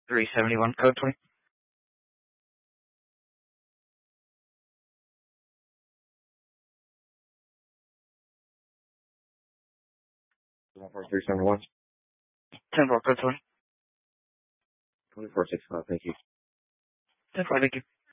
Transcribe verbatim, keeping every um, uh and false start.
three seventy-one, code twenty. one four three seven one. ten four, code twenty. twenty-four sixty-five, thank you. ten four, thank you.